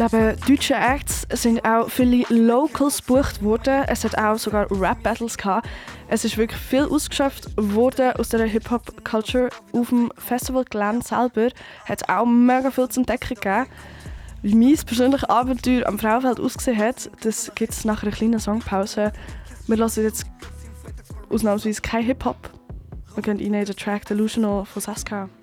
Neben deutschen Acts sind auch viele Locals gebucht worden. Es hat auch sogar Rap-Battles gehabt. Es ist wirklich viel ausgeschöpft worden aus der Hip-Hop-Culture. Auf dem Festivalgelände selber hat es auch mega viel zu entdecken gegeben. Wie mein persönliches Abenteuer am Frauenfeld ausgesehen hat, das gibt es nach einer kleinen Songpause. Wir hören jetzt ausnahmsweise kein Hip-Hop. Wir gehen rein in den Track «Delusional» von Saska.